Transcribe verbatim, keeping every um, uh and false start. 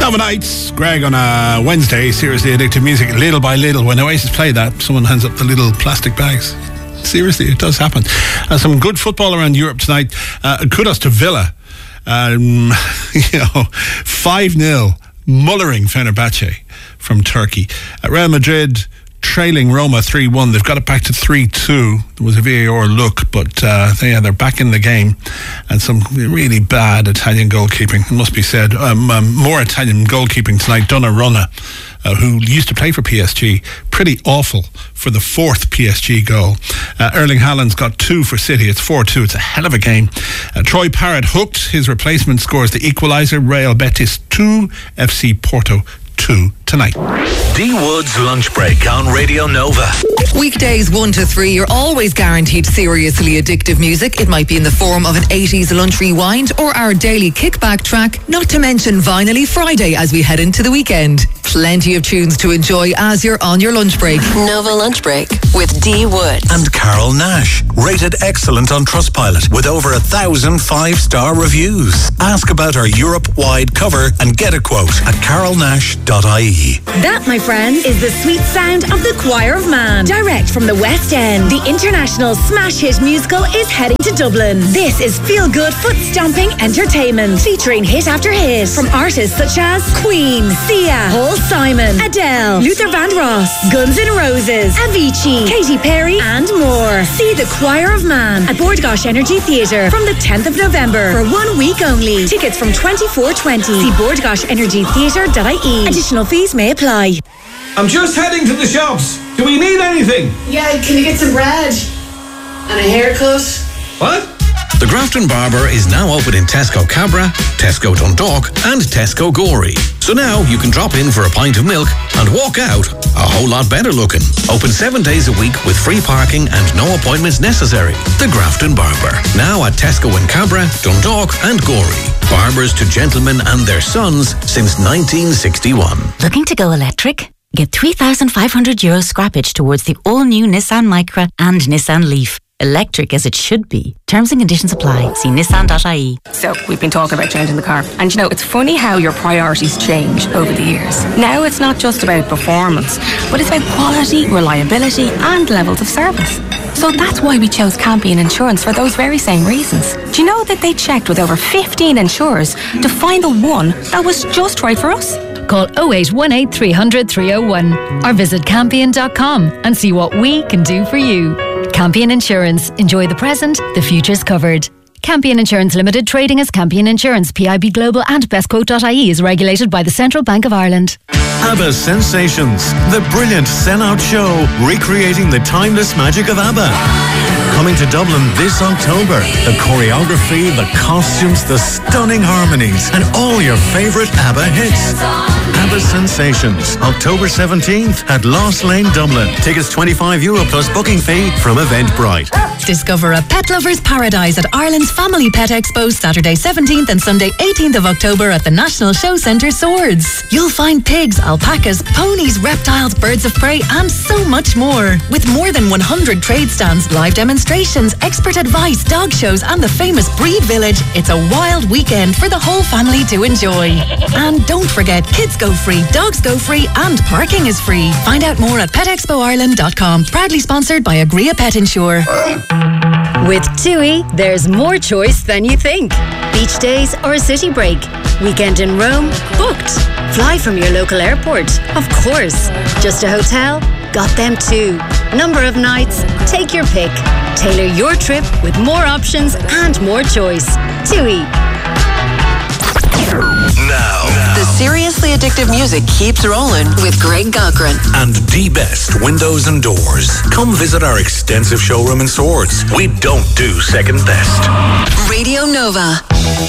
Nova Nights, Greg on a Wednesday, seriously addictive music, little by little. When Oasis play that, someone hands up the little plastic bags. Seriously, it does happen. Uh, some good football around Europe tonight. Uh, kudos to Villa. Um, you know, five nil, mullering Fenerbahce from Turkey. At Real Madrid, trailing Roma three one. They've got it back to three two. There was a V A R look, but uh, they, yeah, they're back in the game. And some really bad Italian goalkeeping, it must be said. Um, um, more Italian goalkeeping tonight. Donnarumma, uh, who used to play for P S G, pretty awful for the fourth P S G goal. Uh, Erling Haaland's got two for City. It's four two. It's a hell of a game. Uh, Troy Parrott hooked. His replacement scores the equaliser. Real Betis two, F C Porto two tonight. D Wood's Lunch Break on Radio Nova. Weekdays one to three, you're always guaranteed seriously addictive music. It might be in the form of an eighties lunch rewind or our daily kickback track, not to mention Vinily Friday as we head into the weekend. Plenty of tunes to enjoy as you're on your lunch break. Nova Lunch Break with D Wood. And Carol Nash, rated excellent on Trustpilot with over a thousand five-star reviews. Ask about our Europe-wide cover and get a quote at carol nash dot I E. That, my friends, is the sweet sound of The Choir of Man. Direct from the West End, the international smash hit musical is heading to Dublin. This is feel-good, foot-stomping entertainment, featuring hit after hit from artists such as Queen, Sia, Paul Simon, Adele, Luther Vandross, Guns N' Roses, Avicii, Katy Perry, and more. See The Choir of Man at Bord Gáis Energy Theatre from the tenth of November for one week only. Tickets from twenty-four twenty. See bord gáis energy theatre dot I E. Additional fees may apply. I'm just heading to the shops. Do we need anything? Yeah, can you get some bread? And a haircut? What? The Grafton Barber is now open in Tesco Cabra, Tesco Dundalk and Tesco Gorey. So now you can drop in for a pint of milk and walk out a whole lot better looking. Open seven days a week with free parking and no appointments necessary. The Grafton Barber. Now at Tesco in Cabra, Dundalk and Gorey. Barbers to gentlemen and their sons since nineteen sixty-one. Looking to go electric? Get three thousand five hundred euro scrappage towards the all-new Nissan Micra and Nissan Leaf. Electric as it should be. Terms and conditions apply. See nissan dot I E. So, we've been talking about changing the car. And you know, it's funny how your priorities change over the years. Now it's not just about performance, but it's about quality, reliability and levels of service. So that's why we chose Campion Insurance for those very same reasons. Do you know that they checked with over fifteen insurers to find the one that was just right for us? Call oh eight one eight, three hundred, three oh one or visit campion dot com and see what we can do for you. Campion Insurance. Enjoy the present, the future's covered. Campion Insurance Limited, trading as Campion Insurance, P I B Global and best quote dot I E is regulated by the Central Bank of Ireland. ABBA Sensations, the brilliant Sen-Out show recreating the timeless magic of ABBA. Coming to Dublin this October. The choreography, the costumes, the stunning harmonies, and all your favourite ABBA hits. ABBA Sensations, October seventeenth at Lost Lane, Dublin. Tickets twenty-five euro plus booking fee from Eventbrite. Discover a pet lover's paradise at Ireland's Family Pet Expo Saturday seventeenth and Sunday eighteenth of October at the National Show Centre Swords. You'll find pigs, alpacas, ponies, reptiles, birds of prey and so much more. With more than one hundred trade stands, live demonstrations, expert advice, dog shows and the famous Breed Village, it's a wild weekend for the whole family to enjoy. And don't forget, kids go free, dogs go free and parking is free. Find out more at pet expo ireland dot com. Proudly sponsored by Agria Pet Insure. With TUI, there's more choice than you think. Beach days or a city break. Weekend in Rome? Booked. Fly from your local airport? Of course. Just a hotel? Got them too. Number of nights? Take your pick. Tailor your trip with more options and more choice. TUI. Now, the seriously addictive music keeps rolling with Greg Cochran and D-Best Windows and Doors. Come visit our extensive showroom in Swords. We don't do second best. Radio Nova.